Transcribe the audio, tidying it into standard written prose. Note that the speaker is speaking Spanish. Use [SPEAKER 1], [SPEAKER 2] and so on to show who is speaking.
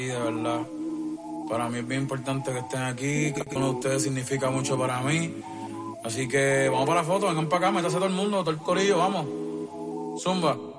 [SPEAKER 1] de verdad. Para mí es bien importante que estén aquí, que uno de ustedes significa mucho para mí. Así que vamos para la foto, vengan para acá, métase todo el mundo, todo el corillo, vamos. Zumba.